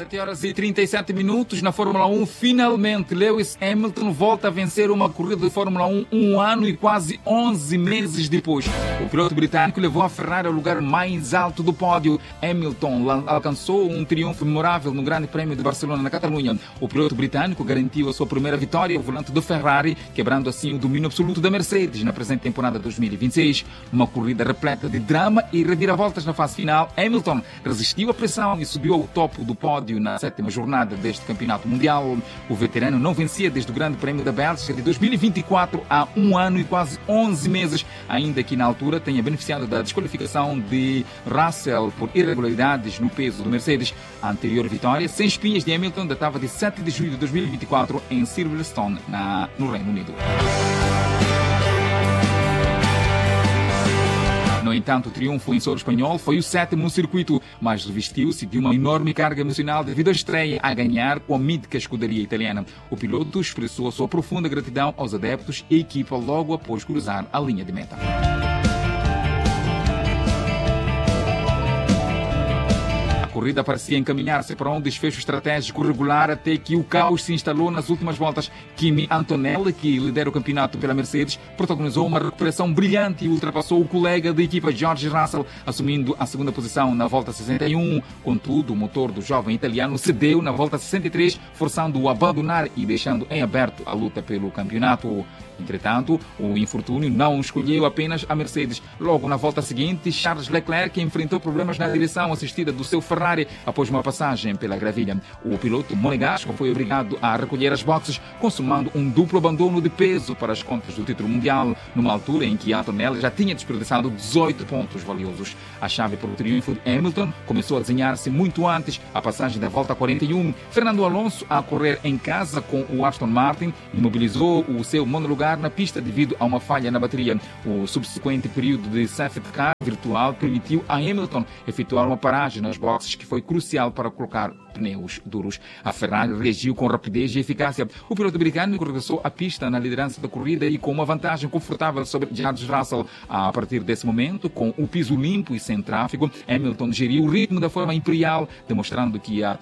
7h37 na Fórmula 1. Finalmente, Lewis Hamilton volta a vencer uma corrida de Fórmula 1 um ano e quase 11 meses depois. O piloto britânico levou a Ferrari ao lugar mais alto do pódio. Hamilton alcançou um triunfo memorável no Grande Prémio de Barcelona, na Catalunha. O piloto britânico garantiu a sua primeira vitória ao volante do Ferrari, quebrando assim o domínio absoluto da Mercedes na presente temporada 2026. Uma corrida repleta de drama e reviravoltas na fase final. Hamilton resistiu à pressão e subiu ao topo do pódio na 7ª jornada deste campeonato mundial. O veterano não vencia desde o Grande Prémio da Bélgica de 2024 há um ano e quase 11 meses, ainda que na altura tenha beneficiado da desqualificação de Russell por irregularidades no peso do Mercedes. A anterior vitória, sem espinhas, de Hamilton datava de 7 de julho de 2024 em Silverstone, no Reino Unido. No entanto, o triunfo em solo espanhol foi o 7º no circuito, mas revestiu-se de uma enorme carga emocional devido à estreia a ganhar com a mítica escuderia italiana. O piloto expressou a sua profunda gratidão aos adeptos e equipa logo após cruzar a linha de meta. A corrida parecia encaminhar-se para um desfecho estratégico regular até que o caos se instalou nas últimas voltas. Kimi Antonelli, que lidera o campeonato pela Mercedes, protagonizou uma recuperação brilhante e ultrapassou o colega de equipa George Russell, assumindo a segunda posição na volta 61. Contudo, o motor do jovem italiano cedeu na volta 63, forçando-o a abandonar e deixando em aberto a luta pelo campeonato. Entretanto, o infortúnio não escolheu apenas a Mercedes. Logo na volta seguinte, Charles Leclerc enfrentou problemas na direção assistida do seu Ferrari após uma passagem pela gravilha. O piloto monegasco foi obrigado a recolher as boxes, consumando um duplo abandono de peso para as contas do título mundial, numa altura em que Antonelli já tinha desperdiçado 18 pontos valiosos. A chave para o triunfo de Hamilton começou a desenhar-se muito antes, a passagem da volta 41. Fernando Alonso, a correr em casa com o Aston Martin, imobilizou o seu monolugar na pista devido a uma falha na bateria. O subsequente período de safety car virtual permitiu a Hamilton efetuar uma paragem nas boxes que foi crucial para colocar pneus duros. A Ferrari reagiu com rapidez e eficácia. O piloto britânico regressou à pista na liderança da corrida e com uma vantagem confortável sobre George Russell. A partir desse momento, com o piso limpo e sem tráfego, Hamilton geriu o ritmo da forma imperial, demonstrando que as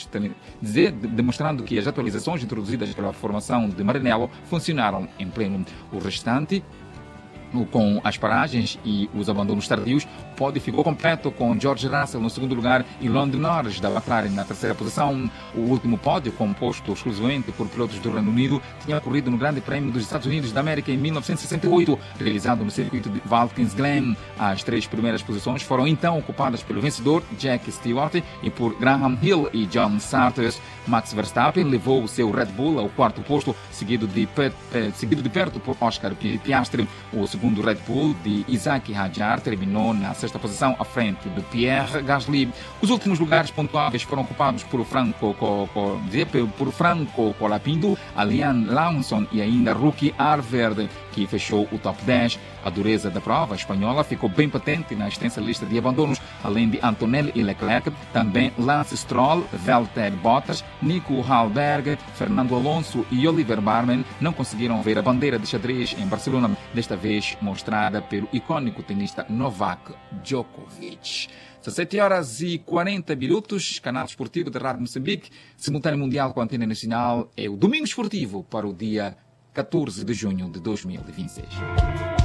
atualizações introduzidas pela formação de Maranello funcionaram em pleno. O restante, com as paragens e os abandonos tardios, o pódio ficou completo com George Russell no segundo lugar e Lando Norris da McLaren na terceira posição. O último pódio, composto exclusivamente por pilotos do Reino Unido, tinha ocorrido no Grande Prémio dos Estados Unidos da América em 1968, realizado no circuito de Watkins Glen. As 3 primeiras posições foram então ocupadas pelo vencedor Jack Stewart e por Graham Hill e John Surtees. Max Verstappen levou o seu Red Bull ao 4º posto, seguido de perto por Oscar Piastri. O segundo Red Bull de Isaac Hadjar terminou na 6ª posição, à frente de Pierre Gasly. Os últimos lugares pontuáveis foram ocupados por Franco Colapinto, Alian Lawson e ainda Rookie Arverde, que fechou o top 10. A dureza da prova espanhola ficou bem patente na extensa lista de abandonos, além de Antonelli e Leclerc, também Lance Stroll, Valtteri Bottas, Nico Hülkenberg, Fernando Alonso e Oliver Barman não conseguiram ver a bandeira de xadrez em Barcelona, desta vez mostrada pelo icônico tenista Novak Djokovic. 7h40, canal esportivo da Rádio Moçambique, simultâneo mundial com a antena nacional, é o Domingo Esportivo para o dia 14 de junho de 2026.